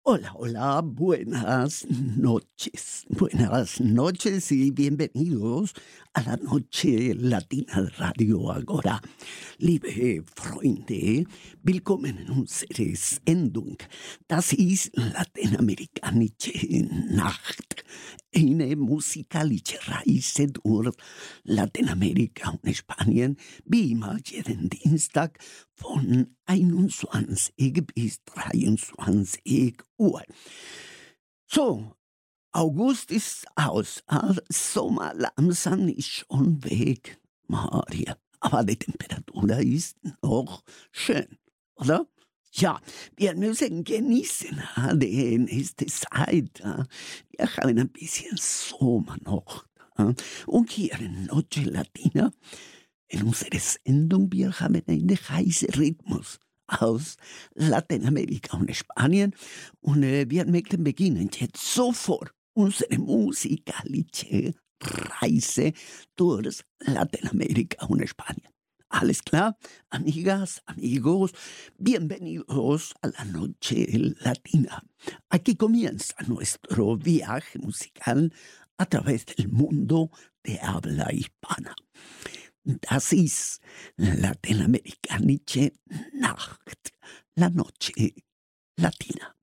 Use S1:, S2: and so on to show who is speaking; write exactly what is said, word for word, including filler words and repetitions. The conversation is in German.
S1: Hola, hola, buenas noches. Buenas noches y bienvenidos a la Noche Latina de Radio Agora. Liebe Freunde, willkommen in unserer Sendung. Das ist Lateinamerikanische Nacht. Eine musikalische Reise durch Lateinamerika und Spanien, wie immer jeden Dienstag von einundzwanzig bis dreiundzwanzig Uhr. So, August ist aus, Sommer langsam ist schon weg, Maria. Aber die Temperatur ist noch schön, oder? Ja, wir müssen genießen die nächste Zeit. Wir haben ein bisschen Sommer noch. Und hier in Noche Latina, in unserer Sendung, wir haben einen heißen Rhythmus aus Lateinamerika und Spanien. Und äh, wir möchten beginnen jetzt sofort unsere musikalische Reise durch Lateinamerika und Spanien. Alles klar, amigas, amigos, bienvenidos a la Noche Latina. Aquí comienza nuestro viaje musical a través del mundo de habla hispana. Das ist Lateinamerikanische Nacht, la Noche Latina.